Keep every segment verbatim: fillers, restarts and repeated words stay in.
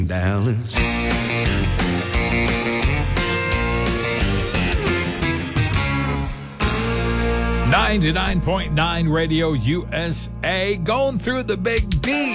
Dallas. ninety-nine point nine Radio U S A, going through the Big D.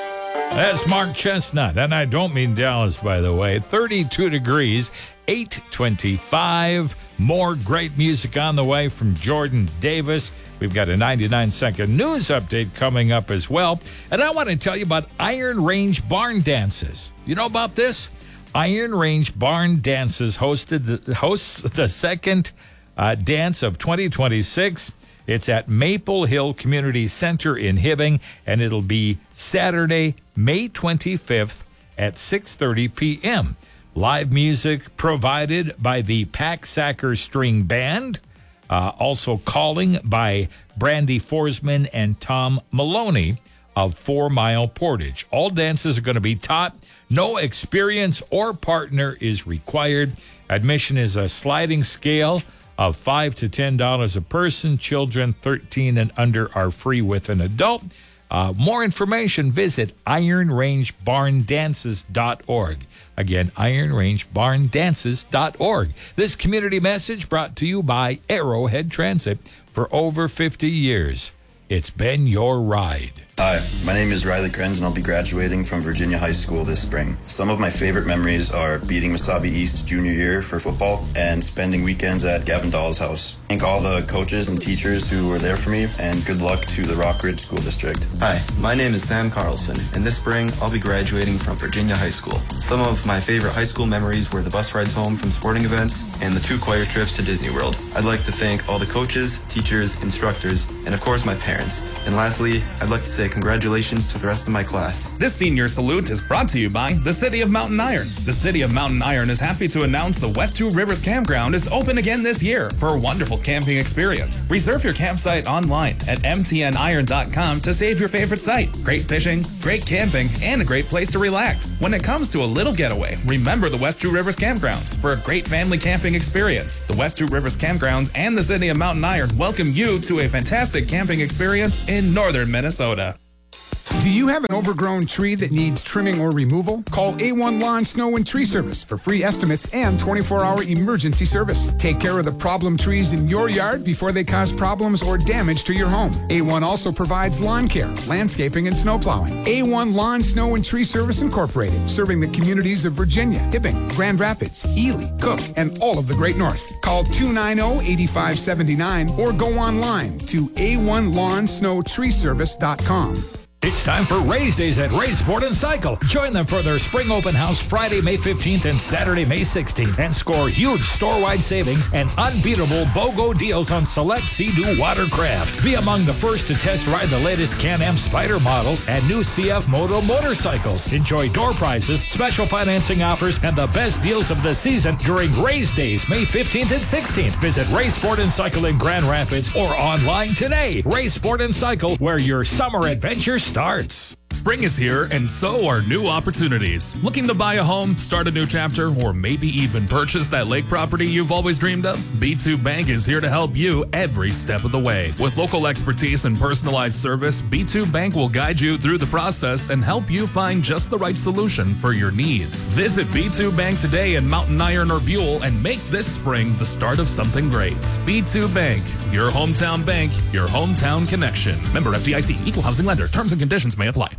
That's Mark Chestnut, and I don't mean Dallas, by the way. thirty-two degrees, eight twenty-five. More great music on the way from Jordan Davis. We've got a ninety-nine second news update coming up as well. And I want to tell you about Iron Range Barn Dances. You know about this? Iron Range Barn Dances hosted the, hosts the second uh, dance of twenty twenty-six. It's at Maple Hill Community Center in Hibbing, and it'll be Saturday, May twenty-fifth at six thirty p.m. Live music provided by the Packsacker String Band. Uh, also calling by Brandy Forsman and Tom Maloney of Four Mile Portage. All dances are going to be taught. No experience or partner is required. Admission is a sliding scale of five to ten dollars a person. Children thirteen and under are free with an adult. Uh, more information, visit iron range barn dances dot org. Again, iron range barn dances dot org. This community message brought to you by Arrowhead Transit. For over fifty years, it's been your ride. Hi, my name is Riley Krenz, and I'll be graduating from Virginia High School this spring. Some of my favorite memories are beating Mesabi East junior year for football and spending weekends at Gavin Dahl's house. Thank all the coaches and teachers who were there for me, and good luck to the Rockridge School District. Hi, my name is Sam Carlson, and this spring I'll be graduating from Virginia High School. Some of my favorite high school memories were the bus rides home from sporting events and the two choir trips to Disney World. I'd like to thank all the coaches, teachers, instructors, and of course my parents. And lastly, I'd like to say congratulations to the rest of my class. This senior salute is brought to you by the City of Mountain Iron. The City of Mountain Iron is happy to announce the West Two Rivers Campground is open again this year for a wonderful camping experience. Reserve your campsite online at m t n iron dot com to save your favorite site. Great fishing, great camping, and a great place to relax. When it comes to a little getaway, remember the West Two Rivers Campgrounds for a great family camping experience. The West Two Rivers Campgrounds and the City of Mountain Iron welcome you to a fantastic camping experience in northern Minnesota. Do you have an overgrown tree that needs trimming or removal? Call A one Lawn, Snow, and Tree Service for free estimates and twenty-four hour emergency service. Take care of the problem trees in your yard before they cause problems or damage to your home. A one also provides lawn care, landscaping, and snow plowing. A one Lawn, Snow, and Tree Service Incorporated, serving the communities of Virginia, Hibbing, Grand Rapids, Ely, Cook, and all of the Great North. Call two nine zero, eight five seven nine or go online to a one lawn snow tree service dot com. It's time for Race Days at Ray Sport and Cycle. Join them for their spring open house Friday, May fifteenth and Saturday, May sixteenth, and score huge store-wide savings and unbeatable BOGO deals on select Sea-Doo watercraft. Be among the first to test ride the latest Can-Am Spyder models and new C F Moto motorcycles. Enjoy door prizes, special financing offers, and the best deals of the season during Race Days, May fifteenth and sixteenth. Visit Ray Sport and Cycle in Grand Rapids or online today. Ray Sport and Cycle, where your summer adventure starts. Spring is here, and so are new opportunities. Looking to buy a home, start a new chapter, or maybe even purchase that lake property you've always dreamed of? B two Bank is here to help you every step of the way. With local expertise and personalized service, B two Bank will guide you through the process and help you find just the right solution for your needs. Visit B two Bank today in Mountain Iron or Buell and make this spring the start of something great. B two Bank, your hometown bank, your hometown connection. Member F D I C, Equal Housing Lender. Terms and conditions may apply.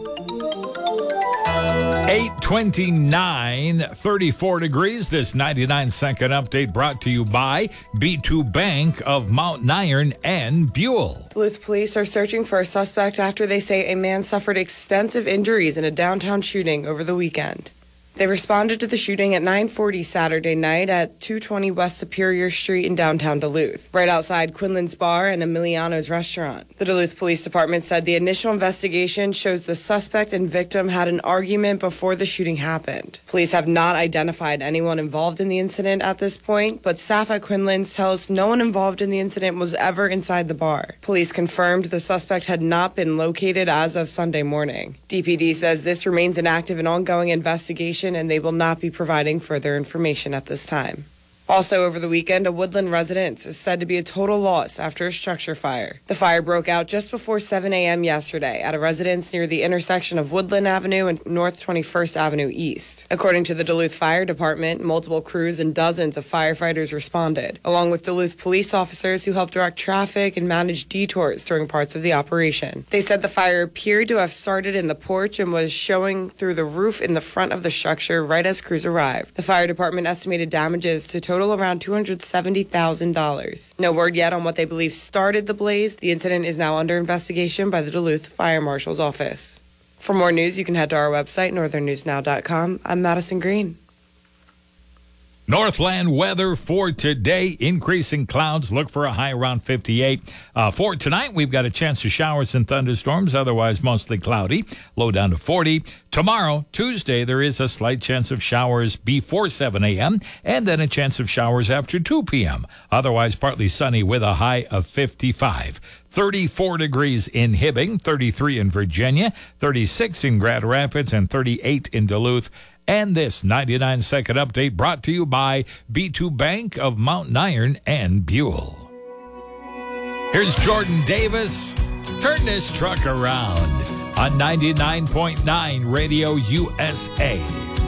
eight twenty-nine, thirty-four degrees. This ninety-nine second update brought to you by B two Bank of Mountain Iron and Buell. Duluth police are searching for a suspect after they say a man suffered extensive injuries in a downtown shooting over the weekend. They responded to the shooting at nine forty Saturday night at two twenty West Superior Street in downtown Duluth, right outside Quinlan's Bar and Emiliano's restaurant. The Duluth Police Department said the initial investigation shows the suspect and victim had an argument before the shooting happened. Police have not identified anyone involved in the incident at this point, but staff at Quinlan's tell us no one involved in the incident was ever inside the bar. Police confirmed the suspect had not been located as of Sunday morning. D P D says this remains an active and ongoing investigation, and they will not be providing further information at this time. Also over the weekend, a Woodland residence is said to be a total loss after a structure fire. The fire broke out just before seven a.m. yesterday at a residence near the intersection of Woodland Avenue and North twenty-first Avenue East. According to the Duluth Fire Department, multiple crews and dozens of firefighters responded, along with Duluth police officers who helped direct traffic and manage detours during parts of the operation. They said the fire appeared to have started in the porch and was showing through the roof in the front of the structure right as crews arrived. The fire department estimated damages to total around two hundred seventy thousand dollars. No word yet on what they believe started the blaze. The incident is now under investigation by the Duluth Fire Marshal's office. For more news, you can head to our website, northern news now dot com. I'm Madison Green. Northland weather for today, increasing clouds. Look for a high around fifty-eight. Uh, for tonight, we've got a chance of showers and thunderstorms, otherwise mostly cloudy, low down to forty. Tomorrow, Tuesday, there is a slight chance of showers before seven a.m. and then a chance of showers after two p.m. Otherwise, partly sunny with a high of fifty-five. thirty-four degrees in Hibbing, thirty-three in Virginia, thirty-six in Grand Rapids, and thirty-eight in Duluth. And this ninety-nine second update brought to you by B two Bank of Mountain Iron and Buell. Here's Jordan Davis. Turn this truck around on ninety-nine point nine Radio U S A.